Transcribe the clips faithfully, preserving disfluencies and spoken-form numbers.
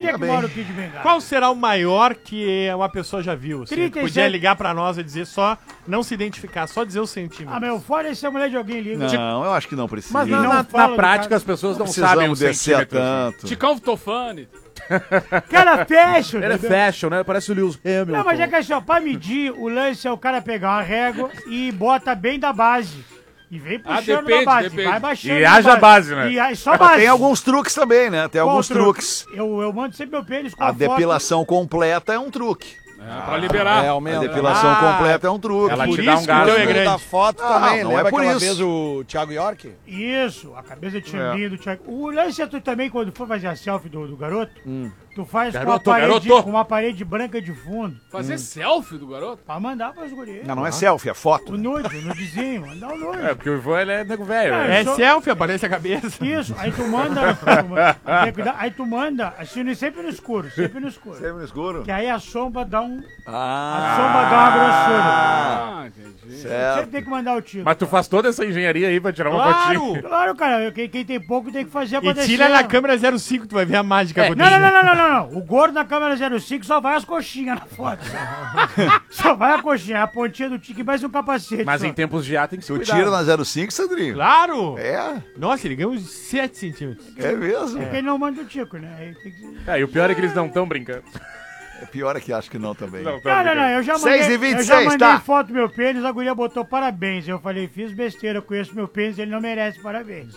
é que mora o Kid Bengala? Qual será o maior que uma pessoa já viu? Você trinta e sete. podia ligar pra nós e dizer só, não se identificar, só dizer o centímetro. Ah, meu, fora esse a mulher de alguém liga. Não, eu acho que não precisa. Mas na, não na- fala na do prática cara. as pessoas não, Não sabem o precisamos descer a centímetro. tanto. Ticão Vitofani. Cara fashion, Ele é entendeu? fashion, né? Parece o Lewis Hamilton. Não, mas é que assim, ó, pra medir, o lance é o cara pegar uma régua e bota bem da base. E vem puxando depende, da base, depende. vai baixando E da haja base, né? E aí, só Mas base. tem alguns truques também, né? Tem Qual alguns truque? truques. Eu, eu mando sempre meu pênis com A a foto. depilação completa é um truque. É, pra liberar. É, A aumenta. depilação Ah, completa é um truque. ela Por te dá isso um que o gasto. teu é Da grande. foto Ah, também, não lembra é por aquela isso. vez o Thiago York? Isso, a cabeça de chambinho do Thiago. O lance é tu também, quando for fazer a selfie do, do garoto, tu faz Garoto, com, uma parede, garoto. com uma parede branca de fundo. Fazer selfie do garoto? Pra mandar pras gurias. Não, não é selfie, é foto. O nude, o nudezinho, mandar o nude. É, porque o Ivan ele é nego velho. É, né? É só- selfie, aparece a cabeça. Isso, aí tu manda. tem que cuidar, aí tu manda, assim, sempre no escuro, sempre no escuro. Sempre no escuro? Que aí a sombra dá um. Ah, A sombra dá uma grossura. Ah, entendi. certo. Sempre tem que mandar o tiro. Mas tu faz toda essa engenharia aí pra tirar uma fotinho. Claro! Claro, cara, quem, quem tem pouco tem que fazer E acontecer. tira na câmera zero cinco, tu vai ver a mágica É, Não, não, acontecendo. não, não, não, não, não. O gordo na câmera zero cinco só vai as coxinhas na foto. Só, só vai a coxinha, a pontinha do tique mais um capacete. Mas só. em tempos de ar tem que se Tu cuidar. tira na zero cinco, Sandrinho? Claro! É, Nossa, ele ganhou uns sete centímetros. é mesmo. Porque ele não manda o tico, né? Aí tem que... É, e o pior é que eles não estão brincando. É pior é que acho que não também. Não tão Não, não, brincando. não, eu já seis mandei, e vinte e eu já seis, mandei tá? foto do meu pênis, a guria botou parabéns. Eu falei, fiz besteira, conheço meu pênis, ele não merece parabéns.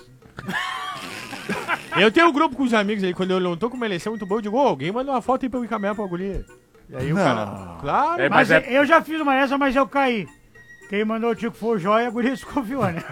Eu tenho um grupo com os amigos aí, quando eu não tô com uma eleição muito boa, eu digo, ô, alguém manda uma foto aí pra eu encaminhar pra guria. E aí o Não. cara, claro. É, Mas, Mas é- eu já fiz uma dessa, mas eu caí. Quem mandou o tico foi o Jóia, a guria se confiou, né?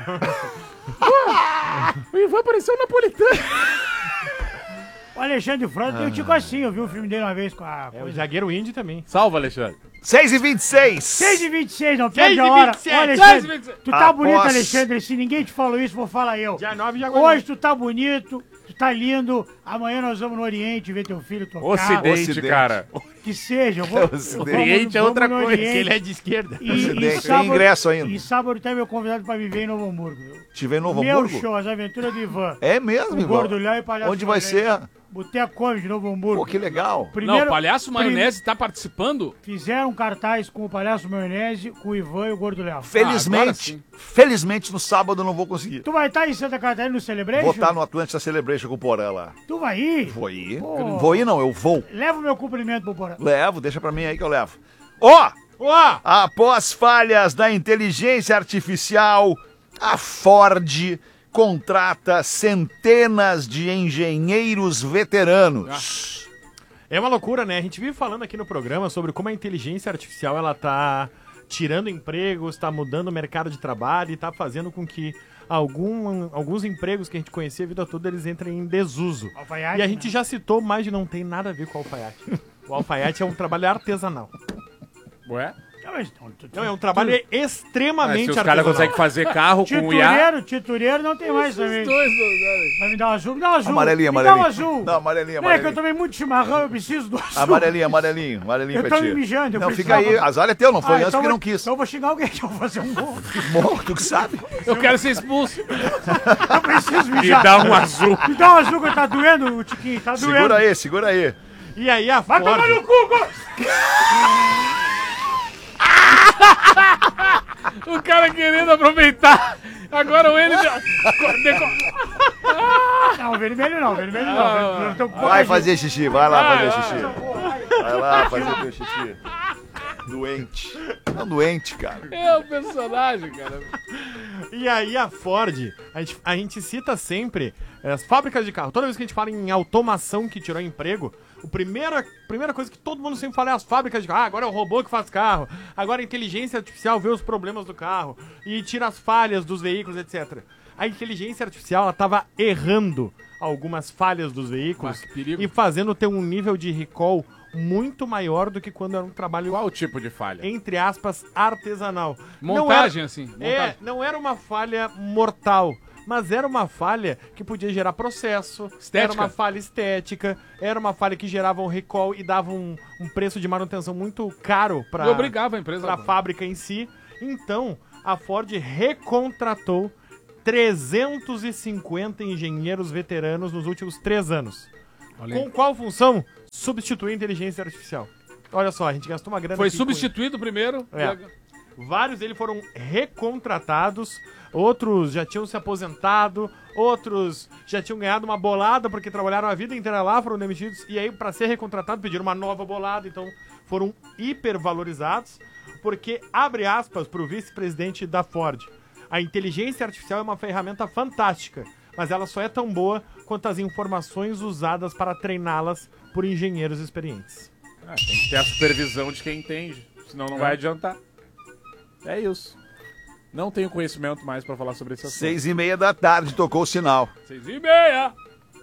O Ivan apareceu napolitano. O Alexandre Frota tem o tico assim, eu vi o filme dele uma vez com a... É o zagueiro índio também. Salva, Alexandre. seis e vinte e seis. seis e vinte e seis, não seis perde e a hora. vinte e sete, Ô, seis e Alexandre, vinte e sete. tu tá bonito, Após- Alexandre. Se ninguém te falou isso, vou falar eu. Dia nove de Hoje tu tá bonito, tu tá lindo. Amanhã nós vamos no Oriente ver teu filho tocar. Ocidente, Ocidente. cara. Que seja, eu vou. Ocidente. Oriente é outra coisa, Que ele é de esquerda. E, Ocidente. Tem ingresso ainda. E sábado tem meu convidado pra viver em Novo Hamburgo. Viu? Tive em Novo Meu Hamburgo? show, as aventuras do Ivan. É mesmo, O Ivan? Gordo Léo e Palhaço Onde vai Maionese. ser? Boteco Comedy de Novo Hamburgo. Pô, que legal. Primeiro, Não, o Palhaço prim- Maionese tá participando? Fizeram um cartaz com o Palhaço Maionese, com o Ivan e o Gordo Léo. agora Felizmente, sim. felizmente no sábado eu não vou conseguir. Tu vai estar em Santa Catarina no Celebration? Vou estar no Atlântica Celebration com o Porã lá. Tu vai ir? Vou ir. Pô. Vou ir não, eu vou. Leva o meu cumprimento pro Porã. Levo, deixa pra mim aí que eu levo. Ó, Ó, após falhas da inteligência artificial, a Ford contrata centenas de engenheiros veteranos. é uma loucura, né? A gente vive falando aqui no programa sobre como a inteligência artificial, ela tá tirando empregos, tá mudando o mercado de trabalho e tá fazendo com que algum, alguns empregos que a gente conhecia a vida toda, eles entrem em desuso. Alfaiate, E a gente né? já citou, mas não tem nada a ver com o alfaiate. O alfaiate é um trabalho artesanal. Ué? Não, mas não, tu- Não, é um trabalho Mas extremamente se os artesanal. caras conseguem fazer carro com o I A... Titureiro, titureiro não tem mais também. Vai me dar um azul? Me dá um azul. Amarelinho, Me amarelinho. dá um azul. Não, amarelinho, Não, é que eu amarelinho. tomei muito chimarrão, eu preciso do azul. Amarelinho, amarelinho, amarelinho Eu pra tô ti. me mijando, eu Não, fica aí. precisava- Azar é teu, não foi Ah, antes então que vou- não quis. Então eu vou xingar alguém que eu vou fazer um gol. Morto, tu que sabe. Eu quero ser expulso. Eu preciso E mijar. dá um azul. Me dá um azul que tá doendo, o Tiquinho, tá doendo. Segura aí, segura aí. E aí a Vai Ford... tomar no cu, Gomes! O cara querendo aproveitar. Agora o ele... Não, vermelho não, vermelho não. Ah, Eu tô com pouca Vai gente. fazer xixi, vai lá Vai, fazer vai. xixi. Vai lá fazer teu xixi. Doente. Não doente, cara. É o personagem, cara. E aí a Ford, a gente, a gente cita sempre é, as fábricas de carro. Toda vez que a gente fala em automação que tirou emprego, a primeira, primeira coisa que todo mundo sempre fala é as fábricas de carro. Ah, agora é o robô que faz carro. Agora a inteligência artificial vê os problemas do carro e tira as falhas dos veículos, etcétera. A inteligência artificial, ela tava errando algumas falhas dos veículos Ah, que perigo. e fazendo ter um nível de recall muito maior do que quando era um trabalho, Qual o tipo de falha? entre aspas, artesanal. Montagem, Não era- assim, É, montagem. não era uma falha mortal, mas era uma falha que podia gerar processo, Estética. era uma falha estética, era uma falha que gerava um recall e dava um, um preço de manutenção muito caro E para obrigava a empresa. a fábrica em si. Então, a Ford recontratou trezentos e cinquenta engenheiros veteranos nos últimos três anos. Olha aí. Com qual função? Substituir a inteligência artificial. Olha só, a gente gastou uma grana Foi aqui com- substituído primeiro. É. Vários deles foram recontratados, outros já tinham se aposentado, outros já tinham ganhado uma bolada porque trabalharam a vida inteira lá, foram demitidos, e aí para ser recontratado pediram uma nova bolada, então foram hipervalorizados, porque, abre aspas para o vice-presidente da Ford, a inteligência artificial é uma ferramenta fantástica, mas ela só é tão boa quanto as informações usadas para treiná-las por engenheiros experientes. Ah, tem que ter a supervisão de quem entende, senão não vai adiantar. É isso. Não tenho conhecimento mais pra falar sobre esse assunto. Seis e meia da tarde tocou o sinal. Seis e meia.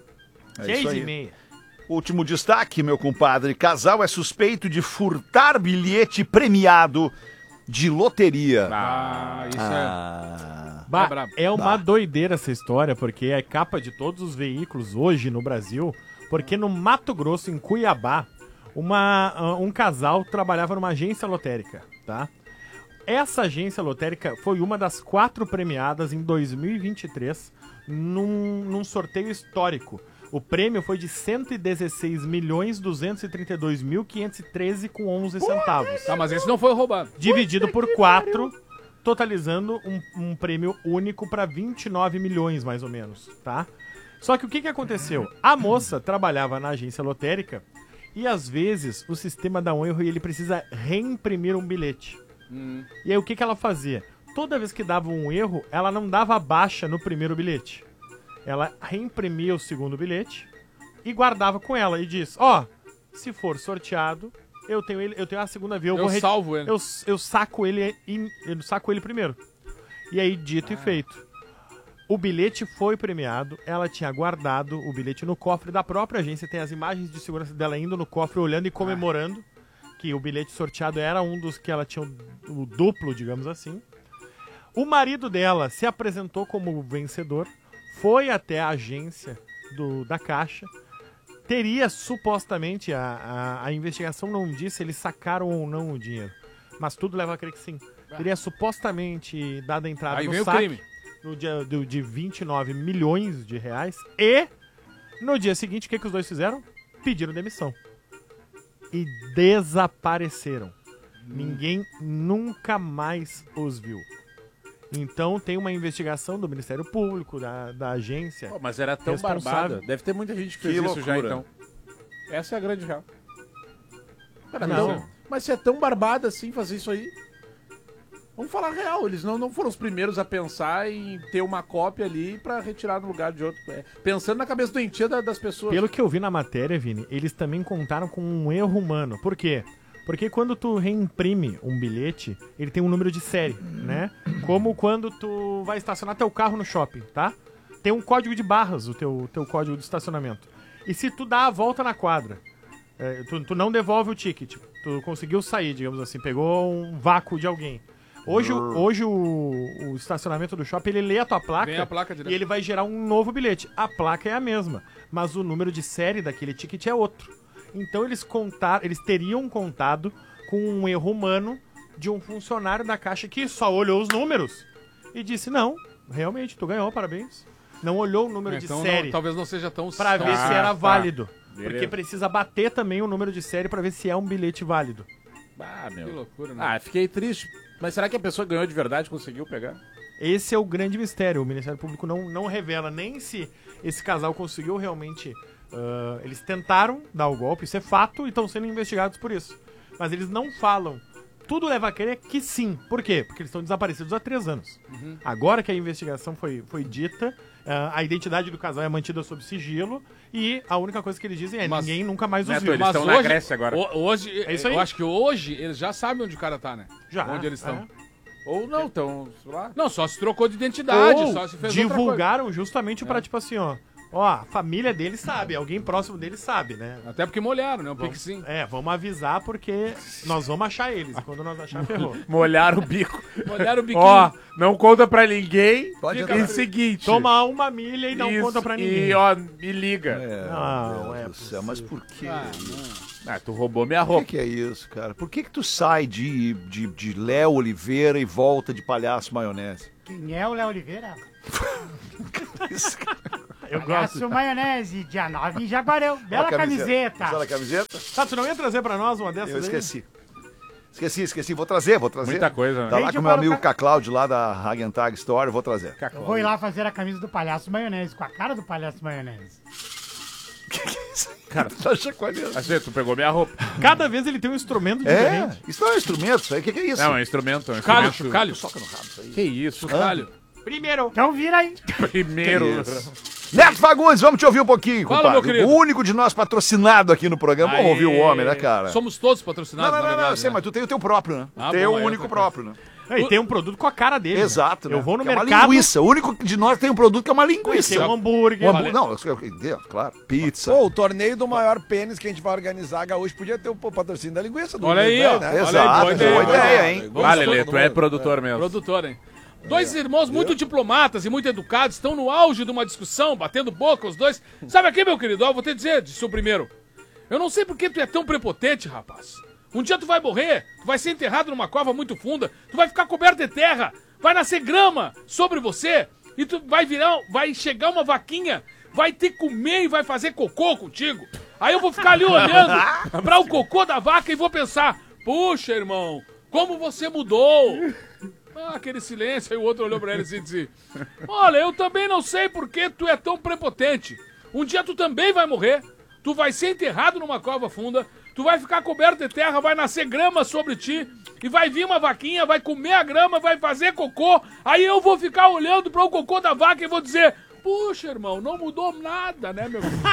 É Seis isso aí. e meia. Último destaque, meu compadre. Casal é suspeito de furtar bilhete premiado de loteria. Ah, isso Ah. Bah, É brabo. é uma doideira essa história, porque é capa de todos os veículos hoje no Brasil, porque no Mato Grosso, em Cuiabá, uma, ah, um casal trabalhava numa agência lotérica, tá? Essa agência lotérica foi uma das quatro premiadas em dois mil e vinte e três num, num sorteio histórico. O prêmio foi de cento e dezesseis milhões duzentos e trinta e dois mil quinhentos e treze com onze centavos. é. Tá, mas esse não foi roubado. Dividido por quatro, totalizando um, um prêmio único para vinte e nove milhões, mais ou menos, tá? Só que o que, que aconteceu? A moça trabalhava na agência lotérica e, às vezes, o sistema dá um erro e ele precisa reimprimir um bilhete. E aí, o que, que ela fazia? Toda vez que dava um erro, ela não dava baixa no primeiro bilhete. Ela reimprimia o segundo bilhete e guardava com ela e diz, ó, se for sorteado, eu tenho ele, eu tenho a segunda via, eu, Eu vou re- salvo ele. eu, eu saco ele in- eu saco ele primeiro. E aí, dito e feito. O bilhete foi premiado, ela tinha guardado o bilhete no cofre da própria agência, tem as imagens de segurança dela indo no cofre, olhando e comemorando que o bilhete sorteado era um dos que ela tinha o, o duplo, digamos assim. O marido dela se apresentou como vencedor, foi até a agência do, da Caixa, teria supostamente, a, a, a investigação não disse se eles sacaram ou não o dinheiro, mas tudo leva a crer que sim. Teria supostamente dado a entrada Aí no vem o saque crime. no dia do, de vinte e nove milhões de reais e no dia seguinte, o que, que os dois fizeram? Pediram demissão. E desapareceram. Ninguém nunca mais os viu. Então tem uma investigação do Ministério Público, da, da agência. Pô, mas era tão Responsável. barbada. Deve ter muita gente que fez Que isso já, loucura. então. Essa é a grande real. Cara, Não. não. Mas se é tão barbada assim fazer isso aí... Vamos falar real, eles não, não foram os primeiros a pensar em ter uma cópia ali pra retirar no lugar de outro. É, pensando na cabeça doentia da- das pessoas. Pelo que eu vi na matéria, Vini, eles também contaram com um erro humano. Por quê? Porque quando tu reimprime um bilhete, ele tem um número de série, né? Como quando tu vai estacionar teu carro no shopping, tá? Tem um código de barras, o teu, teu código de estacionamento. E se tu dá a volta na quadra, é, tu, tu não devolve o ticket, tu conseguiu sair, digamos assim, pegou um vácuo de alguém. Hoje, o- hoje o, o estacionamento do shopping, ele lê a tua placa, Vem a placa direto. e ele vai gerar um novo bilhete. A placa é a mesma, mas o número de série daquele ticket é outro. Então eles contaram, eles teriam contado com um erro humano de um funcionário da Caixa que só olhou os números e disse, não, realmente, tu ganhou, parabéns. Não olhou o número É, de então série não- talvez não seja tão... pra tão- ver Ah, se era tá. válido. Beleza. Porque precisa bater também o número de série pra ver se é um bilhete válido. Ah, meu. Que loucura, né? Ah, fiquei triste. Mas será que a pessoa ganhou de verdade e conseguiu pegar? Esse é o grande mistério. O Ministério Público não, não revela nem se esse casal conseguiu realmente... ah, eles tentaram dar o golpe, isso é fato, e estão sendo investigados por isso. Mas eles não falam. Tudo leva a crer que sim. Por quê? Porque eles estão desaparecidos há três anos. Agora que a investigação foi, foi dita, ah, a identidade do casal é mantida sob sigilo e a única coisa que eles dizem é Mas- ninguém nunca mais os Neto, viu. eles estão na Grécia agora. ho- Hoje, É isso aí. eu acho que hoje eles já sabem onde o cara tá, né? Já, Onde eles estão. é. Ou não, então, sei lá. Não, só se trocou de identidade, Ou só se fez outra coisa. divulgaram justamente pra, tipo assim, ó. Ó, a família dele sabe, alguém próximo dele sabe, né? Até porque molharam, né? O Vamos- pique sim. É, vamos avisar porque nós vamos achar eles. E quando nós achar, ferrou. Molharam o bico. Molharam o biquinho. Ó, não conta pra ninguém. Pode Fica entrar. em seguinte. Toma uma milha e não Isso, conta pra ninguém. E, ó, me liga. É, Não, meu é Deus do céu, mas por quê? Ah, Ah, tu roubou minha Por roupa. que, que é isso, cara? Por que que tu sai de, de, de Léo Oliveira e volta de palhaço maionese? Quem é o Léo Oliveira? Isso, cara. Eu Palhaço gosto. Maionese, dia nove em Jaguarão. Bela camiseta. Gostaram da camiseta? Tá, tu não ia trazer pra nós uma dessas Eu aí? esqueci. Esqueci, esqueci. Vou trazer, vou trazer. Muita coisa, né? Tá lá Gente, com o eu meu falo amigo ca- Cacláudio lá da Hagentag Store, eu vou trazer. Eu vou ir lá fazer a camisa do Palhaço Maionese, com a cara do Palhaço Maionese. Cara, tu tá chacoalhando. Assim, tu pegou minha roupa. Cada vez ele tem um instrumento É, diferente. isso não é um instrumento, isso aí. O que, que é isso? Não, é um instrumento. É um Chocalho, instrumento. chocalho. Soca no rabo isso aí. Que isso? Chocalho. Primeiro. Então vira aí. Primeiro. Neto Fagundes, vamos te ouvir um pouquinho, Fala, compadre. meu querido. O único de nós patrocinado aqui no programa. Vamos ouvir o homem, né, cara? Somos todos Não, patrocinados, não, na não, não, verdade, eu sei, né? mas tu tem o teu próprio, né? Ah, tem bom, o é único outra próprio, né? E tem um produto com a cara dele. Exato, né? Eu né? vou no Que é uma mercado. linguiça. O único de nós tem um produto que é uma linguiça. Tem um hambúrguer. Um hambú- Não, eu- eu- claro, pizza. Pô, o torneio do maior pênis que a gente vai organizar, Gaúcho, podia ter o pô, patrocínio da linguiça. Do Olha aí, Lelé, ó. né? Olha aí, Exato, boa ideia, boa boa ideia, ideia. hein? Vamos Ah, todo Lelê, tu é mundo. produtor mesmo. Produtor, hein? Dois irmãos muito diplomatas e muito educados estão no auge de uma discussão, batendo boca os dois. Sabe aqui, meu querido? Ó, vou te dizer, disse o primeiro. Eu não sei por que tu é tão prepotente, rapaz. Um dia tu vai morrer, tu vai ser enterrado numa cova muito funda, tu vai ficar coberto de terra, vai nascer grama sobre você e tu vai virar, vai chegar uma vaquinha, vai te comer e vai fazer cocô contigo. Aí eu vou ficar ali olhando pra o cocô da vaca e vou pensar, puxa, irmão, como você mudou. Ah, aquele silêncio, aí o outro olhou pra ele assim e disse: olha, eu também não sei por que tu é tão prepotente. Um dia tu também vai morrer, tu vai ser enterrado numa cova funda, tu vai ficar coberto de terra, vai nascer grama sobre ti, e vai vir uma vaquinha, vai comer a grama, vai fazer cocô, aí eu vou ficar olhando para o cocô da vaca e vou dizer: puxa, irmão, não mudou nada, né, meu filho?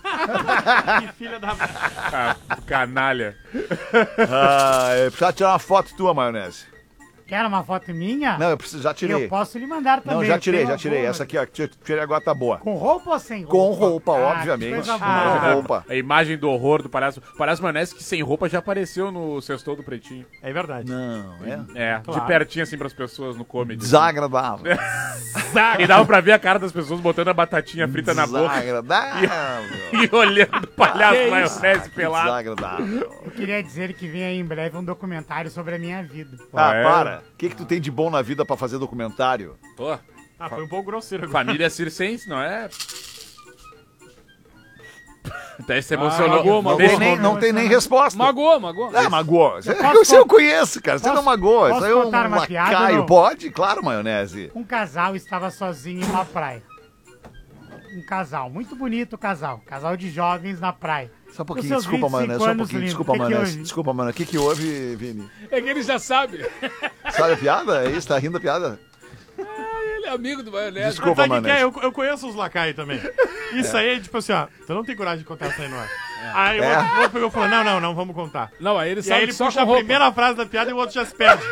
Que filha da... Ah, canalha. Ah, eu precisava tirar uma foto tua, maionese. Quer uma foto minha? Não, eu preciso, já tirei. Eu posso lhe mandar também. Não, já eu tirei, tenho já tirei. alguma. Essa aqui, ó, que tirei agora tá boa. Com roupa ou sem roupa? Com roupa, Ah, obviamente. que coisa Com boa. roupa. A imagem do horror do palhaço. O palhaço Maionese que sem roupa já apareceu no Sextou do Pretinho. É verdade. Não, é? É, Claro. de pertinho assim pras pessoas no comedy. Desagradável. E dava pra ver a cara das pessoas botando a batatinha frita na boca Desagradável. e olhando o palhaço Maionese pelado. Desagradável. Eu queria dizer que vem aí em breve um documentário sobre a minha vida. Ah, Ah, é? para. O que que tu tem de bom na vida pra fazer documentário? Pô, Ah, foi um pouco grosseiro agora. família circense, não é? Até se Ah, emocionou. magoou, Não magoou. tem nem, não tem nem resposta. Magoou, magoou. Ah, magoou. Isso posso isso eu con- conheço, cara. Você posso- não magoa. Isso posso aí é um contar uma piada, lacaio. não? Pode? Claro, maionese. Um casal estava sozinho em uma praia. Um casal, muito bonito casal. Casal de jovens na praia. Só um Com pouquinho, seus desculpa, vinte e cinco maionese. Só um anos pouquinho, lindo. desculpa, O que que maionese. houve? Desculpa, maionese. O que que houve, Vini? É que ele já sabe. Sabe a piada? É isso? Tá rindo da piada? Ele é amigo do maionese. Desculpa, Sabe o que que é? maionese. Eu, eu conheço os lacaios também. Isso aí é tipo assim, ó. Tu não tem coragem de contar isso aí no ar. Aí o É. outro, o outro pegou e falou: não, não, não, vamos contar. Não, aí ele E sabe aí ele que só puxa com a roupa. primeira frase da piada e o outro já se perde.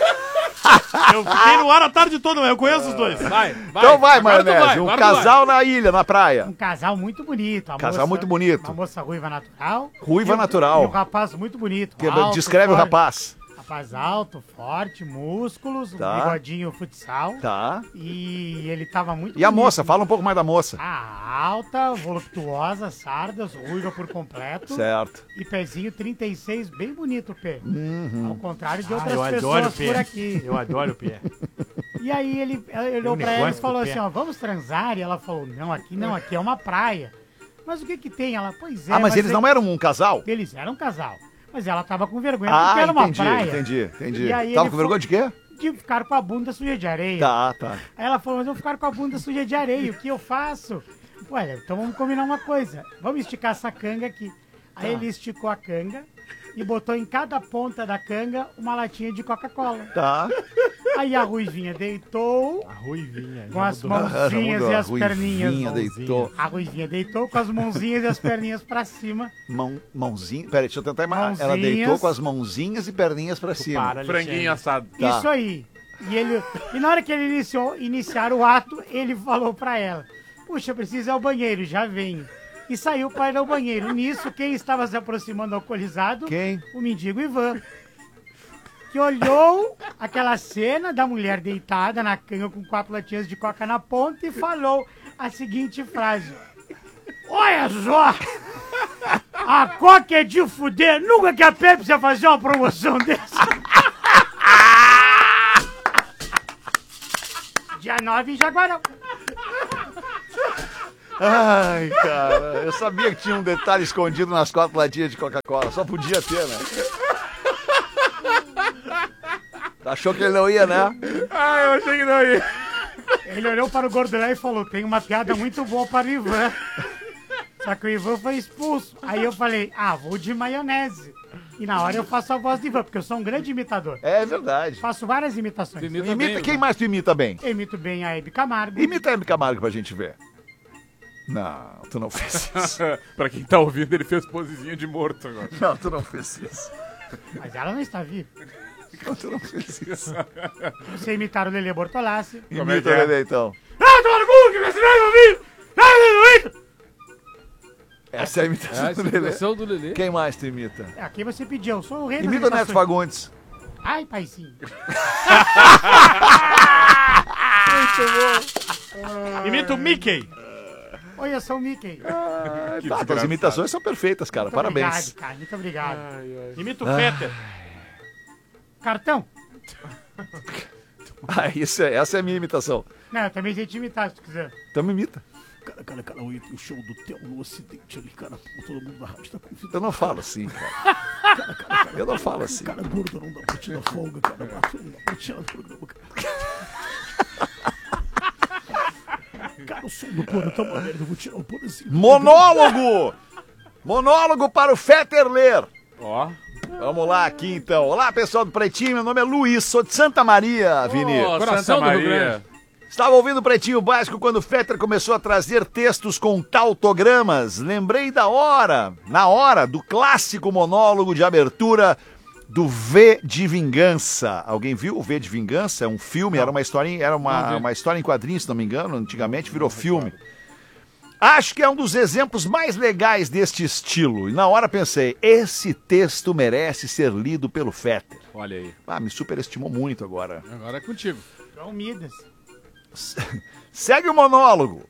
Eu fiquei no ar a tarde toda, mas eu conheço os dois. Vai, vai. Então vai, Agora tu maionese. vai, Um agora tu vai. casal na ilha, na praia. Um casal muito bonito. A Casal muito bonito. Uma moça ruiva natural. Ruiva E um- natural. E um rapaz muito bonito. Que- alto, Descreve o forte. rapaz. Rapaz alto, forte, músculos, Tá. um bigodinho futsal. Tá. E ele tava muito E a bonito. moça? Fala um pouco mais da moça. Ah, alta, voluptuosa, sardas, ruiva por completo. Certo. E pezinho trinta e seis, bem bonito o pé. Uhum. Ao contrário de Ah, outras eu adoro pessoas o pé. por aqui. Eu adoro o pé. E aí ele, ele olhou Um pra ela e negócio falou com o pé. assim, ó, vamos transar? E ela falou, não, aqui não, aqui é uma praia. Mas o que que tem? Ela, pois é. Ah, mas eles não eram um casal? Eles eram um casal. Mas ela tava com vergonha Ah, porque era uma entendi, praia. entendi, entendi. E aí Tava ele com vergonha de quê? De ficar com a bunda suja de areia. Tá, tá. Aí ela falou, mas eu vou ficar com a bunda suja de areia, o que eu faço? Olha, então vamos combinar uma coisa. Vamos esticar essa canga aqui. Aí ele esticou a canga e botou em cada ponta da canga uma latinha de Coca-Cola. Tá. Aí a Ruivinha deitou A ruivinha. com já as mudou. mãozinhas mudou, e a as perninhas. Ruivinha deitou. A Ruivinha deitou com as mãozinhas e as perninhas pra cima. Mão, mãozinha. Peraí, deixa eu tentar imaginar. Ela Mãozinhas. deitou com as mãozinhas e perninhas pra cima. Para, Franguinho Alexandre. assado. Tá. Isso aí. E, ele, e na hora que ele iniciou iniciar o ato, ele falou pra ela: puxa, eu preciso ir ao banheiro, já venho. E saiu para ir ao banheiro. Nisso, quem estava se aproximando alcoolizado? Quem? O mendigo Ivan. Que olhou aquela cena da mulher deitada na canga com quatro latinhas de coca na ponta e falou a seguinte frase: olha só! A coca é de fuder! Nunca que a Pepsi ia fazer uma promoção dessa! Dia nove em Jaguarão. Ai, cara, eu sabia que tinha um detalhe escondido nas quatro latinhas de Coca-Cola. Só podia ter, né? Achou que ele não ia, né? Ah, eu achei que não ia. Ele olhou para o Gordolé e falou, tem uma piada muito boa para o Ivan. Só que o Ivan foi expulso. Aí eu falei, ah, vou de maionese. E na hora eu faço a voz do Ivan, porque eu sou um grande imitador. É verdade. Faço várias imitações. Imita Imita, bem, quem né? mais tu imita bem? Eu imito bem a Hebe Camargo. Imita a Hebe Camargo pra gente ver. Não, tu não fez isso. Pra quem tá ouvindo, ele fez posezinha de morto agora. Não, tu não fez isso. Mas ela não está viva. Não, tu não fez isso. Você imitar o Lelê Bortolassi. Como é Imita que é? ele então. Ah, toma no cu, que você não ouviu! Essa é a imitação Ah, essa do Lelê. imitação do Lelê. Quem mais tu imita? Aqui você pediu, eu sou o rei das Imita o Neto imitações. Fagundes. Ai, paizinho. Imita o Mickey. Oi, eu sou o Mickey. Tá, tuas desgraçado. imitações são perfeitas, cara. Muito Parabéns. Obrigado, cara, muito obrigado. Imita o Fetter. Cartão? Ah, isso é, essa é a minha imitação. Não, eu também sei te imitar, se tu quiser. Então me imita. Cara, cara, cara, o show do Theo no Ocidente ali, cara. Todo mundo na rádio tá convidado. Eu não falo assim, cara. Eu não falo assim. Cara, gordo, não dá pra tirar folga, cara. Não dá pra tirar do programa, cara. Cara, o som do pano tá uma merda. Eu vou tirar o pano assim. Monólogo! Monólogo para o Fetter ler. Ó. Vamos lá aqui então. Olá, pessoal do Pretinho. Meu nome é Luiz, sou de Santa Maria, Vini. Ô, Coração Santa do Rio Maria. Grande. Estava ouvindo o Pretinho Básico quando o Fetter começou a trazer textos com tautogramas. Lembrei da hora, na hora, do clássico monólogo de abertura do V de Vingança. Alguém viu o V de Vingança? É um filme, era uma história, em- era Não uma, vi. uma história em quadrinhos, se não me engano. Antigamente virou filme. Acho que é um dos exemplos mais legais deste estilo. E na hora pensei, esse texto merece ser lido pelo Fetter. Olha aí. Ah, me superestimou muito agora. Agora é contigo. João Midas. Segue o monólogo.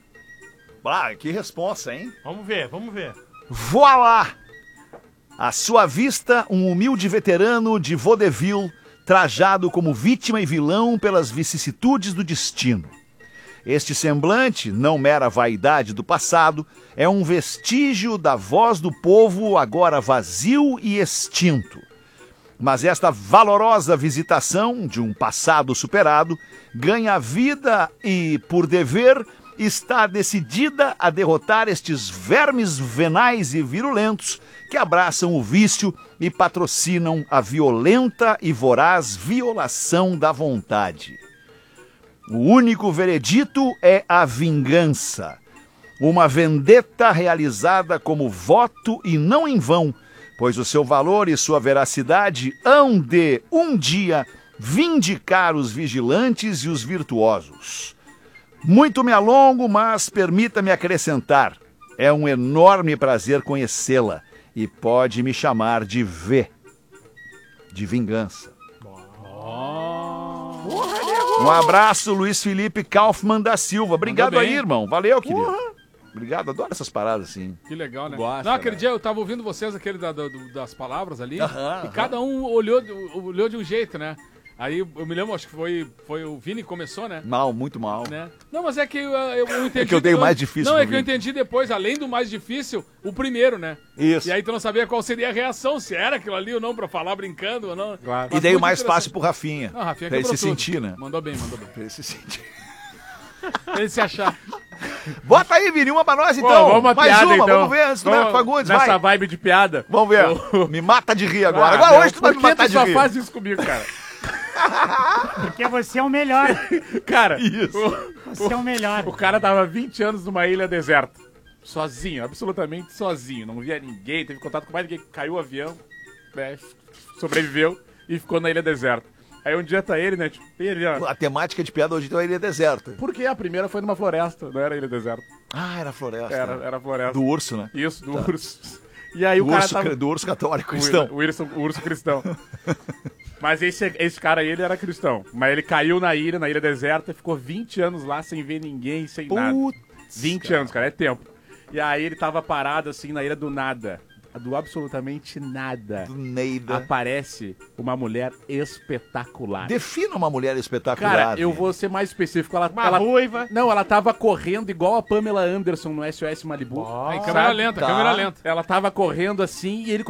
Ah, que responsa, hein? Vamos ver, vamos ver. Voilá! À sua vista, um humilde veterano de vaudeville, trajado como vítima e vilão pelas vicissitudes do destino. Este semblante, não mera vaidade do passado, é um vestígio da voz do povo agora vazio e extinto. Mas esta valorosa visitação de um passado superado ganha vida e, por dever, está decidida a derrotar estes vermes venais e virulentos que abraçam o vício e patrocinam a violenta e voraz violação da vontade. O único veredito é a vingança. Uma vendetta realizada como voto e não em vão, pois o seu valor e sua veracidade hão de, um dia, vindicar os vigilantes e os virtuosos. Muito me alongo, mas permita-me acrescentar. É um enorme prazer conhecê-la e pode me chamar de V, de vingança. Um abraço, Luiz Felipe Kaufmann da Silva. Obrigado Mandou aí, bem. irmão. Valeu, querido. Obrigado, adoro essas paradas assim. Que legal, né? Gosta, não, aquele né? dia eu tava ouvindo vocês, aquele da- da- do- das palavras ali, Aham, e aham. cada um olhou, de- olhou de um jeito, né? Aí eu me lembro, acho que foi, foi o Vini que começou, né? Mal, muito mal. né? Não, mas é que eu, eu, eu entendi... É que eu dei o mais difícil Não, pro é que eu Vini. entendi depois, além do mais difícil, o primeiro, né? Isso. E aí tu não sabia qual seria a reação, se era aquilo ali ou não, pra falar brincando ou não. Claro. E Mas daí o muito mais interessante. fácil pro Rafinha. Não, Rafinha pra ele quebrou se tudo. sentir, né? Mandou bem, mandou bem. Pra ele se sentir. Pra ele se achar. Bota aí, Vini, uma pra nós Pô, então. vamos uma Mais piada, uma, então. vamos ver antes do Neto Vamos Fagundes, Nessa vai. vibe de piada. Vamos ver. Me mata de rir agora. Ah, Agora meu, hoje tu vai por me que matar tu de só rir. faz isso comigo, cara? Porque você é o melhor. Cara, Isso. o, Você é o melhor. o cara tava vinte anos numa ilha deserta. Sozinho, absolutamente sozinho. Não via ninguém, teve contato com mais ninguém. Caiu o avião, né, sobreviveu e ficou na ilha deserta. Aí um dia tá ele, né? Tipo, ele, ó. A temática de piada hoje então é ilha deserta. Porque a primeira foi numa floresta, não era ilha deserta. Ah, era floresta. Era, era floresta. Do urso, né? Isso, do urso. E aí Do o cara urso, tava... do urso católico O, cristão. o, urso, o urso cristão. Mas esse, esse cara aí, ele era cristão. Mas ele caiu na ilha, na ilha deserta, e ficou vinte anos lá sem ver ninguém, sem nada. Putz, vinte cara. anos, cara, é tempo. E aí ele tava parado assim na ilha do nada. do absolutamente nada, Do Neida. aparece uma mulher espetacular. Defina uma mulher espetacular. Cara, eu Vini. vou ser mais específico. Ela, Uma ela, ruiva. Não, ela tava correndo igual a Pamela Anderson no S O S Malibu. Ah, Em sabe? câmera lenta, tá. câmera lenta. Ela tava correndo assim e ele